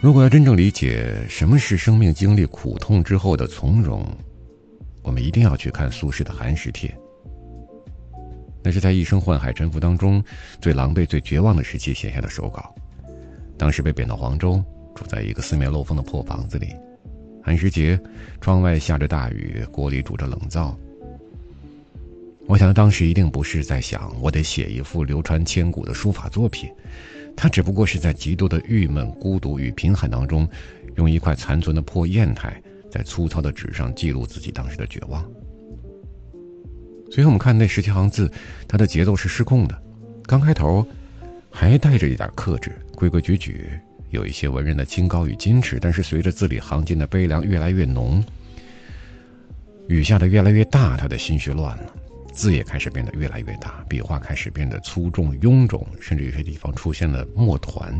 如果要真正理解什么是生命经历苦痛之后的从容，我们一定要去看苏轼的《寒食帖》。那是在一生宦海沉浮当中最狼狈最绝望的时期写下的手稿。当时被贬到黄州，住在一个四面漏风的破房子里，寒食节，窗外下着大雨，锅里煮着冷灶。我想他当时一定不是在想我得写一幅流传千古的书法作品，他只不过是在极度的郁闷、孤独与贫寒当中，用一块残存的破砚台在粗糙的纸上记录自己当时的绝望。所以我们看那17行字，它的节奏是失控的，刚开头还带着一点克制，规规矩矩，有一些文人的清高与矜持，但是随着字里行间的悲凉越来越浓，雨下的越来越大，他的心绪乱了，字也开始变得越来越大，笔画开始变得粗重臃肿，甚至有些地方出现了墨团。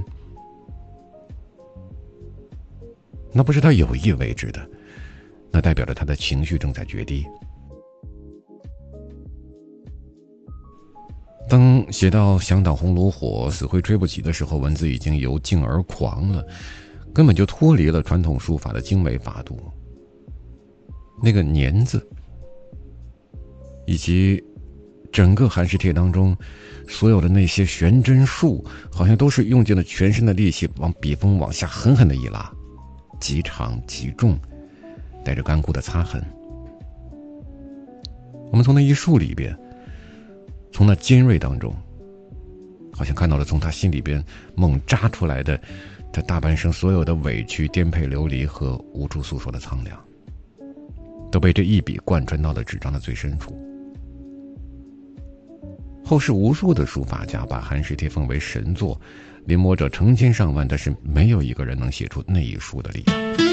那不是他有意为之的，那代表着他的情绪正在决堤。当写到想挡红炉火，死灰吹不起的时候，文字已经由静而狂了，根本就脱离了传统书法的精美法度。那个年字以及整个寒食帖当中所有的那些悬针数，好像都是用尽了全身的力气往笔锋往下狠狠的一拉，极长极重，带着干枯的擦痕。我们从那一竖里边，从那尖锐当中，好像看到了从他心里边猛扎出来的他大半生所有的委屈、颠沛流离和无处诉说的苍凉，都被这一笔贯穿到了纸张的最深处。后世无数的书法家把寒食帖奉为神作，临摹者成千上万，但是没有一个人能写出那一书的力量。